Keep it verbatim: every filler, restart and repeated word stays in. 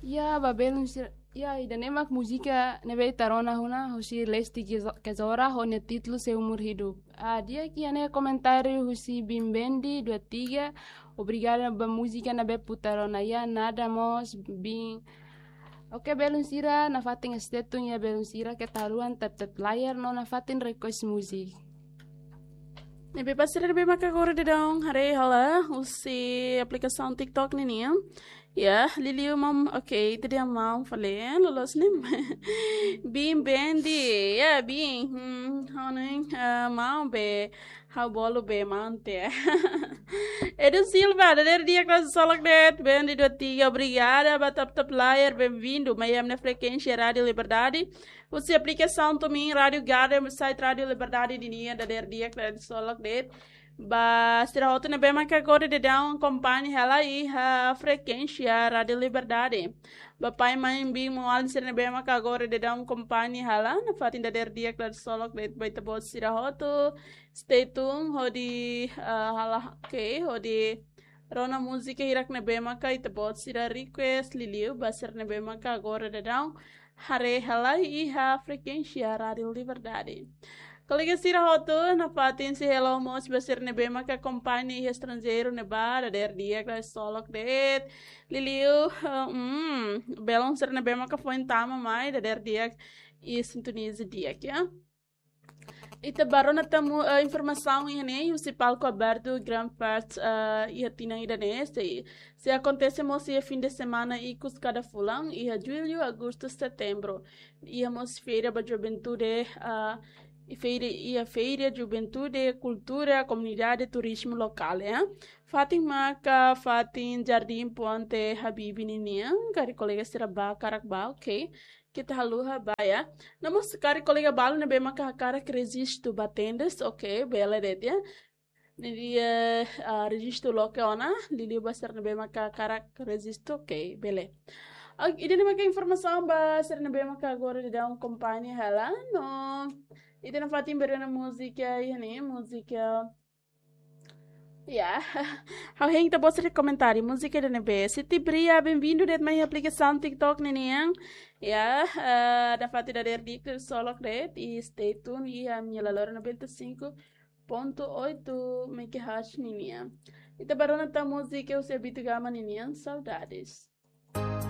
Ya, babelum sir. Ya, ida nemak musika nebe tarona huna husi lesti Kizo- kezora hone titlu seumur hidup. Ah, dia que ane comentário husi bimbendi dua tiga. Obrigada ba música na be putarona ya nada mos bim. Oke belum sira na fatin estetun ya belum sira ke taruan tap tap layar no na fatin request musik. Nebe pasir nebe maka agora de dão, hare hala, usi aplicação TikTok nininha. Ya, liliu mam, ok, tadi yang mau falei, lolos nim. Bim bendi, ya bim, hmm, honing, mau be, how bolo be mante. Edu Silva, der dia kelas solak det, bendi dua tiga, obrigada, batap tap layar, bem-vindo, Miami na frequência Rádio Liberdade. Você aplicação também Rádio Garden, site Rádio Liberdade de Nia, da der dia kelas solak det. Ba sira hotu na bema que agora de dar um companhia ela aí a frequência Rádio Liberdade. Ba pai mãe bim moal sira na bema que agora de dar um companhia ela na fatin da der dia claro solo que vai te bot sira hotu stay tuned hodi hala ke hodi rona música hirak na bema que te bot sira request liliu ba sira na bema que agora de dar hare hala aí a frequência Rádio Liberdade. Colega Sira Roto, na patin si Hello Mos Basir Nebema que acompanha estrangeiro nebara der dia que solok det Liliu hum belong Sir Nebema que foi tama mai der dia e sintoniza dia que Ita baru na tamu uh, informação ini o palco aberto Grand Part uh, e a tina idanese se acontece mos e fim de semana e cus cada fulang e a julho agosto setembro e a mos feira ba juventude uh, e feira e a feira juventude cultura comunidade turismo local eh Fatima ka Fatin Jardim Ponte Habibi ninia cari colega seraba karak ba ok kita haluha baya namos kari colega balo na bema ka cara que resisto batendes ok bela det ya dia uh, registro local na lili basar na bema ka cara que resisto ok bele uh, ini nama ka informação basar na bema ka agora de dar um companhia hala no itu na fatim berana música ini música Yeah. Alguém tá botando comentário, música da N B. Se te brilha, bem-vindo dentro da minha aplicação TikTok, neném. Yeah, uh, da fatida der dica solo cred e stay tuned e a minha lalora noventa e cinco ponto oito megahertz, neném. E tá barona tá música, eu sei habito gama, neném. Saudades.